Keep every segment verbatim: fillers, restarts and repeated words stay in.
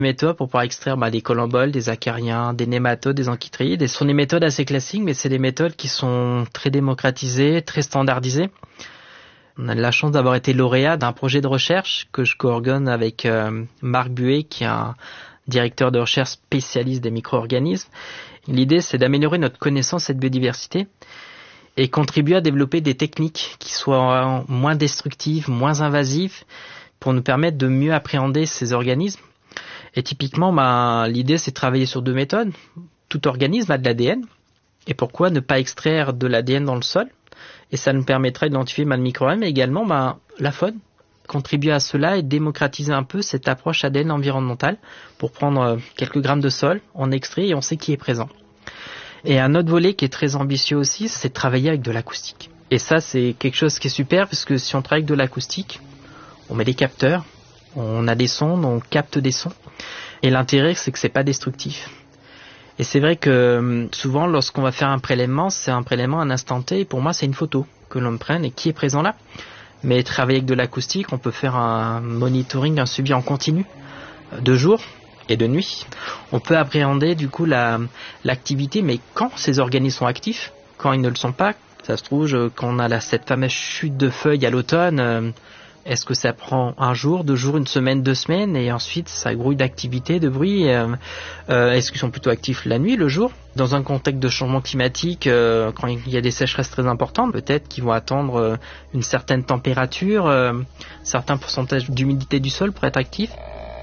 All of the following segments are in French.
Méthodes pour pouvoir extraire bah, des collemboles, des acariens, des nématodes, des enchitриdes. Et ce sont des méthodes assez classiques, mais c'est des méthodes qui sont très démocratisées, très standardisées. On a la chance d'avoir été lauréat d'un projet de recherche que je coordonne avec euh, Marc Buet, qui est un directeur de recherche spécialiste des micro-organismes. L'idée, c'est d'améliorer notre connaissance de biodiversité et contribuer à développer des techniques qui soient moins destructives, moins invasives, pour nous permettre de mieux appréhender ces organismes. Et typiquement, bah, l'idée, c'est de travailler sur deux méthodes. Tout organisme a de l'A D N. Et pourquoi ne pas extraire de l'A D N dans le sol? Et ça nous permettrait d'identifier bah, le microorganisme, mais également bah, la faune. Contribuer à cela et démocratiser un peu cette approche A D N environnementale pour prendre euh, quelques grammes de sol, on extrait et on sait qui est présent. Et un autre volet qui est très ambitieux aussi, c'est de travailler avec de l'acoustique. Et ça, c'est quelque chose qui est super, parce que si on travaille avec de l'acoustique, on met des capteurs, on a des sondes, on capte des sons. Et l'intérêt, c'est que c'est pas destructif. Et c'est vrai que souvent, lorsqu'on va faire un prélèvement, c'est un prélèvement à un instant T. Et pour moi, c'est une photo que l'on prenne et qui est présent là. Mais travailler avec de l'acoustique, on peut faire un monitoring, un suivi en continu, de jour et de nuit. On peut appréhender du coup la, l'activité, mais quand ces organismes sont actifs, quand ils ne le sont pas. Ça se trouve, quand on a la, cette fameuse chute de feuilles à l'automne, euh, est-ce que ça prend un jour, deux jours, une semaine, deux semaines, et ensuite ça grouille d'activité, de bruit euh, euh, Est-ce qu'ils sont plutôt actifs la nuit, le jour? Dans un contexte de changement climatique, euh, quand il y a des sécheresses très importantes, peut-être qu'ils vont attendre euh, une certaine température, euh, certains pourcentages d'humidité du sol pour être actifs.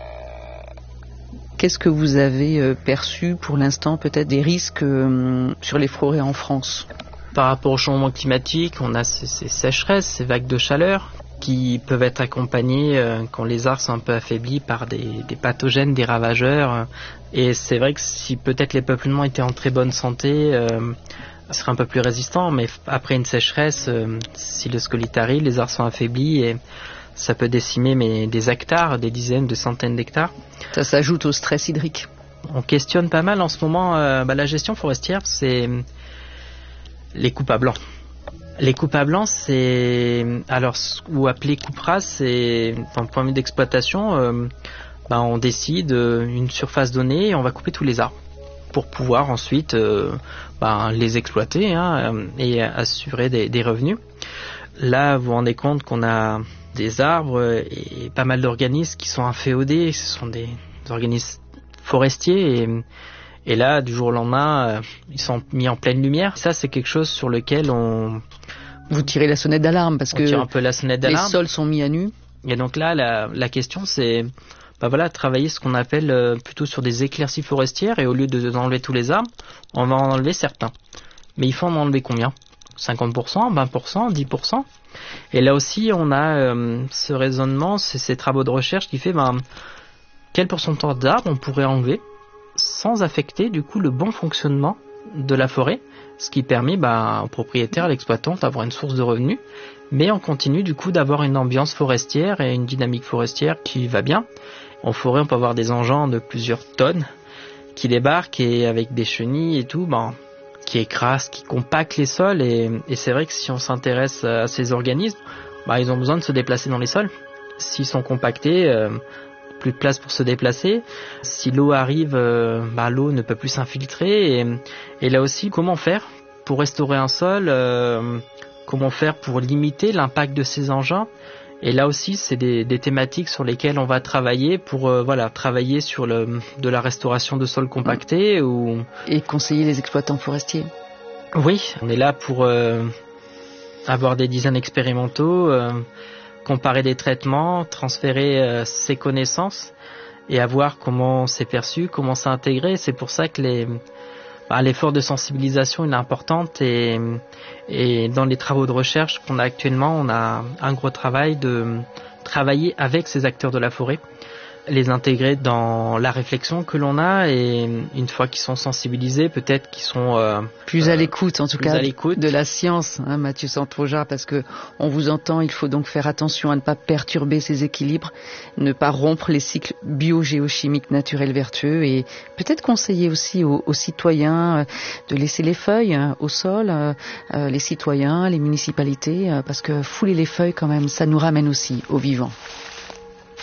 Qu'est-ce que vous avez euh, perçu pour l'instant, peut-être des risques euh, sur les forêts en France? Par rapport au changement climatique, on a ces, ces sécheresses, ces vagues de chaleur, qui peuvent être accompagnés euh, quand les arbres sont un peu affaiblis par des, des pathogènes, des ravageurs. Et c'est vrai que si peut-être les peuplements étaient en très bonne santé, euh, ce serait un peu plus résistant. Mais après une sécheresse, euh, si le scolyte arrive, les arbres sont affaiblis et ça peut décimer mais, des hectares, des dizaines, des centaines d'hectares. Ça s'ajoute au stress hydrique. On questionne pas mal en ce moment euh, bah, la gestion forestière, c'est les coupes à blanc. Les coupes à blanc, c'est alors ou appelé coupe rase, c'est d'un point de vue d'exploitation, euh, ben on décide euh, une surface donnée et on va couper tous les arbres pour pouvoir ensuite euh, ben, les exploiter hein, et assurer des, des revenus. Là, vous vous rendez compte qu'on a des arbres et pas mal d'organismes qui sont inféodés, ce sont des, des organismes forestiers et Et là, du jour au lendemain, euh, ils sont mis en pleine lumière. Ça, c'est quelque chose sur lequel on... Vous tirez la sonnette d'alarme parce on que tire un peu la sonnette d'alarme. Les sols sont mis à nu. Et donc là, la, la question, c'est bah voilà, travailler ce qu'on appelle euh, plutôt sur des éclaircies forestières. Et au lieu de, d'enlever tous les arbres, on va en enlever certains. Mais il faut en enlever combien? cinquante pour cent, vingt pour cent, dix pour cent. Et là aussi, on a euh, ce raisonnement, c'est ces travaux de recherche qui fait ben, quel pourcentage d'arbres on pourrait enlever sans affecter du coup le bon fonctionnement de la forêt, ce qui permet bah, aux propriétaires, à l'exploitant d'avoir une source de revenus, mais on continue du coup d'avoir une ambiance forestière et une dynamique forestière qui va bien. En forêt, on peut avoir des engins de plusieurs tonnes qui débarquent et avec des chenilles et tout, bah, qui écrasent, qui compactent les sols et, et c'est vrai que si on s'intéresse à ces organismes, bah, ils ont besoin de se déplacer dans les sols. S'ils sont compactés, euh, plus de place pour se déplacer. Si l'eau arrive, euh, bah, l'eau ne peut plus s'infiltrer. Et, et là aussi, comment faire pour restaurer un sol euh, Comment faire pour limiter l'impact de ces engins? Et là aussi, c'est des, des thématiques sur lesquelles on va travailler pour euh, voilà travailler sur le, de la restauration de sols compactés. Ou... Et conseiller les exploitants forestiers. Oui, on est là pour euh, avoir des designs expérimentaux, euh, comparer des traitements, transférer euh, ses connaissances et à voir comment c'est perçu, comment c'est intégré. C'est pour ça que les, bah, l'effort de sensibilisation il est important et, et dans les travaux de recherche qu'on a actuellement, on a un gros travail de travailler avec ces acteurs de la forêt, les intégrer dans la réflexion que l'on a et une fois qu'ils sont sensibilisés, peut-être qu'ils sont euh, plus à l'écoute, en tout cas, de la science, hein, Mathieu Santroja, parce que on vous entend, il faut donc faire attention à ne pas perturber ces équilibres, ne pas rompre les cycles biogéochimiques naturels vertueux et peut-être conseiller aussi aux, aux citoyens de laisser les feuilles hein, au sol, euh, les citoyens, les municipalités, euh, parce que fouler les feuilles quand même, ça nous ramène aussi au vivant.